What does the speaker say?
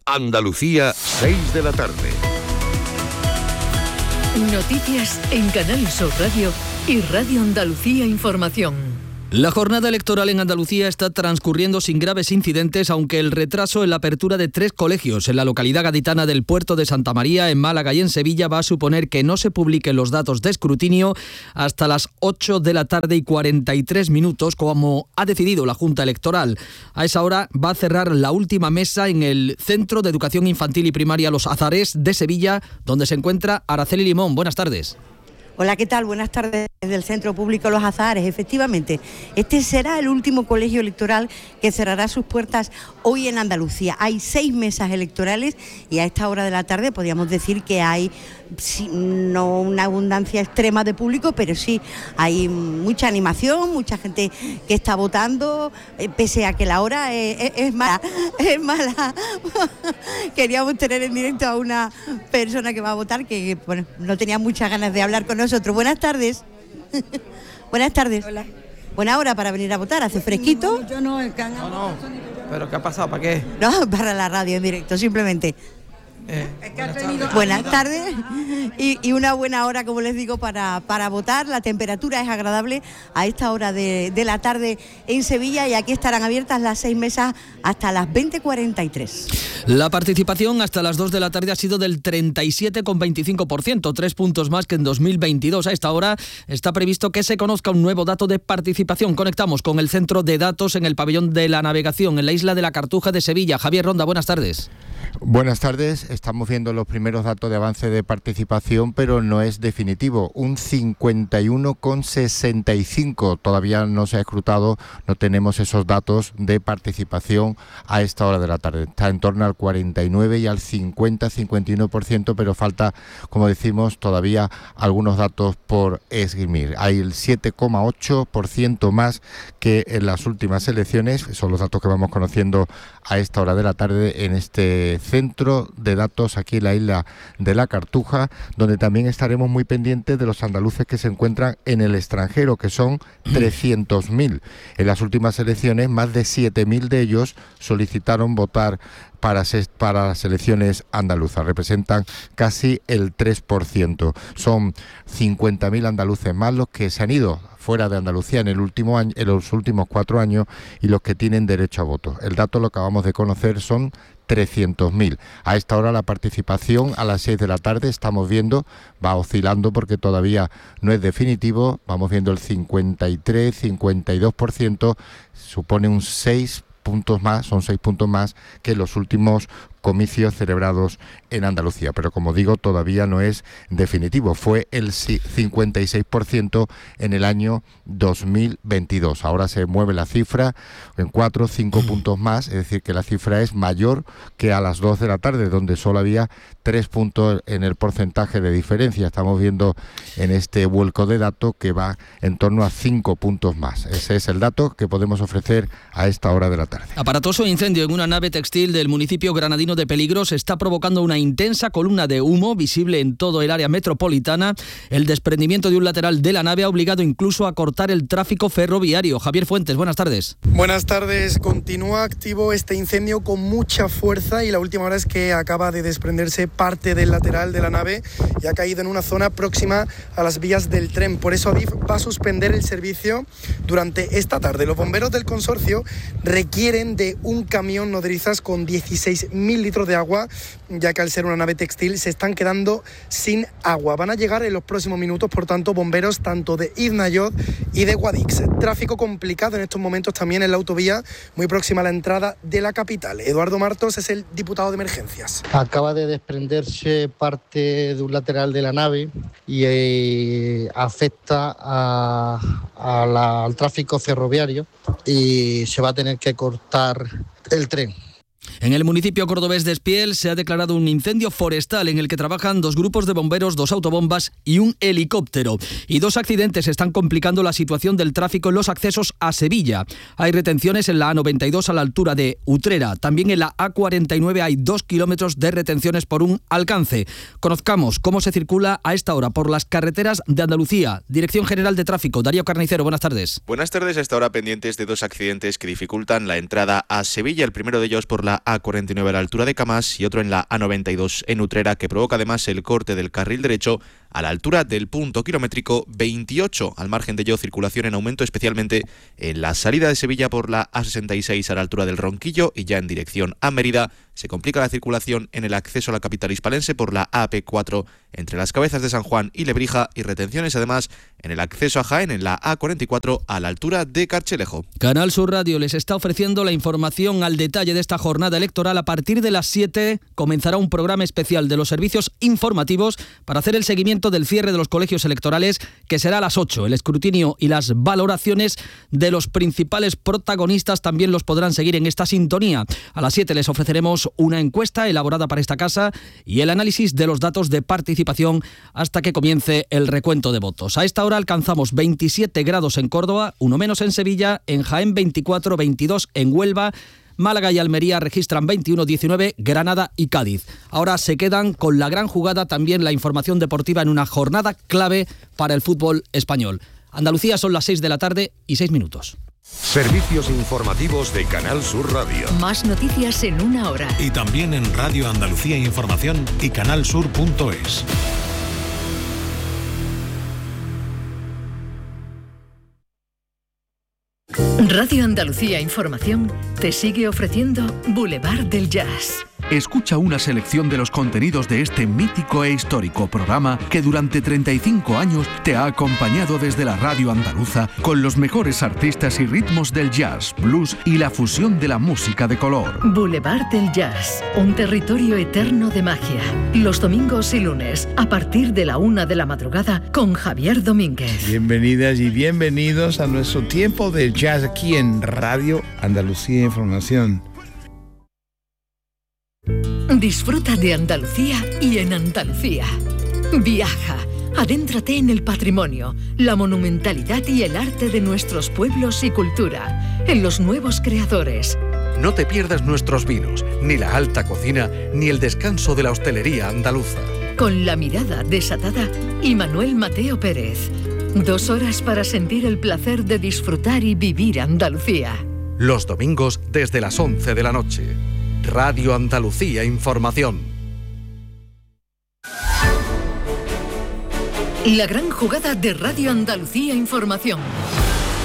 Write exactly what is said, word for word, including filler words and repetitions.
Andalucía, seis de la tarde. Noticias en Canal Sur Radio y Radio Andalucía Información. La jornada electoral en Andalucía está transcurriendo sin graves incidentes, aunque el retraso en la apertura de tres colegios en la localidad gaditana del Puerto de Santa María, en Málaga y en Sevilla va a suponer que no se publiquen los datos de escrutinio hasta las ocho de la tarde y cuarenta y tres minutos, como ha decidido la Junta Electoral. A esa hora va a cerrar la última mesa en el Centro de Educación Infantil y Primaria Los Azares de Sevilla, donde se encuentra Araceli Limón. Buenas tardes. Hola, ¿qué tal? Buenas tardes desde el Centro Público Los Azares. Efectivamente, este será el último colegio electoral que cerrará sus puertas hoy en Andalucía. Hay seis mesas electorales y a esta hora de la tarde podríamos decir que hay, sí, no una abundancia extrema de público, pero sí hay mucha animación, mucha gente que está votando, eh, pese a que la hora es, es, es mala. Es mala. Queríamos tener en directo a una persona que va a votar que, bueno, no tenía muchas ganas de hablar con nosotros. Buenas tardes. Buenas tardes. Hola. Buena hora para venir a votar, hace fresquito. No, yo no, el canal. No, no. ¿Pero qué ha pasado? ¿Para qué? No, para la radio en directo, simplemente. Eh, buenas tardes, buenas tardes. Y, y una buena hora, como les digo, para, para votar. La temperatura es agradable a esta hora de, de la tarde en Sevilla y aquí estarán abiertas las seis mesas hasta las veinte cuarenta y tres. La participación hasta las dos de la tarde ha sido del treinta y siete coma veinticinco por ciento, tres puntos más que en dos mil veintidós. A esta hora está previsto que se conozca un nuevo dato de participación. Conectamos con el centro de datos en el pabellón de la navegación en la isla de la Cartuja de Sevilla. Javier Ronda, buenas tardes. Buenas tardes, estamos viendo los primeros datos de avance de participación, pero no es definitivo, un cincuenta y uno coma sesenta y cinco, todavía no se ha escrutado, no tenemos esos datos de participación a esta hora de la tarde, está en torno al cuarenta y nueve y al cincuenta, cincuenta y uno por ciento, pero falta, como decimos, todavía algunos datos por esgrimir. Hay el siete coma ocho por ciento más que en las últimas elecciones, son los datos que vamos conociendo a esta hora de la tarde en este centro de datos aquí en la isla de la Cartuja, donde también estaremos muy pendientes de los andaluces que se encuentran en el extranjero, que son trescientos mil. En las últimas elecciones, más de siete mil de ellos solicitaron votar para, para las elecciones andaluzas. Representan casi el tres por ciento. Son cincuenta mil andaluces más los que se han ido fuera de Andalucía en el último año, en los últimos cuatro años, y los que tienen derecho a voto. El dato lo acabamos de conocer, son trescientos mil. A esta hora la participación a las seis de la tarde estamos viendo, va oscilando porque todavía no es definitivo, vamos viendo el cincuenta y tres, cincuenta y dos por ciento, supone un seis puntos más, son seis puntos más que los últimos comicios celebrados en Andalucía, pero como digo, todavía no es definitivo. Fue el cincuenta y seis por ciento en el año dos mil veintidós. Ahora se mueve la cifra en cuatro o cinco puntos más, es decir, que la cifra es mayor que a las dos de la tarde, donde solo había tres puntos en el porcentaje de diferencia. Estamos viendo en este vuelco de datos que va en torno a cinco puntos más. Ese es el dato que podemos ofrecer a esta hora de la tarde. Aparatoso incendio en una nave textil del municipio granadino de Peligros está provocando una intensa columna de humo visible en todo el área metropolitana. El desprendimiento de un lateral de la nave ha obligado incluso a cortar el tráfico ferroviario. Javier Fuentes, buenas tardes. Buenas tardes. Continúa activo este incendio con mucha fuerza y la última hora es que acaba de desprenderse parte del lateral de la nave y ha caído en una zona próxima a las vías del tren. Por eso Adif va a suspender el servicio durante esta tarde. Los bomberos del consorcio requieren de un camión nodrizas con dieciséis mil litros de agua, ya que al ser una nave textil se están quedando sin agua. Van a llegar en los próximos minutos, por tanto, bomberos tanto de Iznayod y de Guadix. Tráfico complicado en estos momentos también en la autovía, muy próxima a la entrada de la capital. Eduardo Martos es el diputado de emergencias. Acaba de desprenderse parte de un lateral de la nave y eh, afecta a, a la, al tráfico ferroviario y se va a tener que cortar el tren. En el municipio cordobés de Espiel se ha declarado un incendio forestal en el que trabajan dos grupos de bomberos, dos autobombas y un helicóptero. Y dos accidentes están complicando la situación del tráfico en los accesos a Sevilla. Hay retenciones en la A noventa y dos a la altura de Utrera. También en la A cuarenta y nueve hay dos kilómetros de retenciones por un alcance. Conozcamos cómo se circula a esta hora por las carreteras de Andalucía. Dirección General de Tráfico, Darío Carnicero, buenas tardes. Buenas tardes, a esta hora pendientes de dos accidentes que dificultan la entrada a Sevilla. El primero de ellos por la A A cuarenta y nueve a la altura de Camás y otro en la A noventa y dos en Utrera, que provoca además el corte del carril derecho a la altura del punto kilométrico veintiocho. Al margen de ello, circulación en aumento, especialmente en la salida de Sevilla por la A sesenta y seis a la altura del Ronquillo, y ya en dirección a Mérida se complica la circulación en el acceso a la capital hispalense por la A P cuatro entre las Cabezas de San Juan y Lebrija, y retenciones además en el acceso a Jaén en la A cuarenta y cuatro a la altura de Carchelejo. Canal Sur Radio les está ofreciendo la información al detalle de esta jornada electoral. A partir de las siete comenzará un programa especial de los servicios informativos para hacer el seguimiento del cierre de los colegios electorales, que será a las ocho. El escrutinio y las valoraciones de los principales protagonistas también los podrán seguir en esta sintonía. A las siete les ofreceremos una encuesta elaborada para esta casa y el análisis de los datos de participación hasta que comience el recuento de votos. A esta hora alcanzamos veintisiete grados en Córdoba, uno menos en Sevilla, en Jaén veinticuatro, veintidós en Huelva, Málaga y Almería registran veintiuno, diecinueve, Granada y Cádiz. Ahora se quedan con la gran jugada, también la información deportiva en una jornada clave para el fútbol español. Andalucía, son las seis de la tarde y seis minutos. Servicios informativos de Canal Sur Radio. Más noticias en una hora. Y también en Radio Andalucía Información y canalsur punto es. Radio Andalucía Información te sigue ofreciendo Boulevard del Jazz. Escucha una selección de los contenidos de este mítico e histórico programa que durante treinta y cinco años te ha acompañado desde la radio andaluza con los mejores artistas y ritmos del jazz, blues y la fusión de la música de color. Boulevard del Jazz, un territorio eterno de magia. Los domingos y lunes, a partir de la una de la madrugada, con Javier Domínguez. Bienvenidas y bienvenidos a nuestro tiempo del jazz aquí en Radio Andalucía Información. Disfruta de Andalucía y en Andalucía. Viaja, adéntrate en el patrimonio, la monumentalidad y el arte de nuestros pueblos y cultura, en los nuevos creadores. No te pierdas nuestros vinos, ni la alta cocina, ni el descanso de la hostelería andaluza. Con la mirada desatada y Manuel Mateo Pérez. Dos horas para sentir el placer de disfrutar y vivir Andalucía. Los domingos desde las once de la noche. Radio Andalucía Información. La gran jugada de Radio Andalucía Información.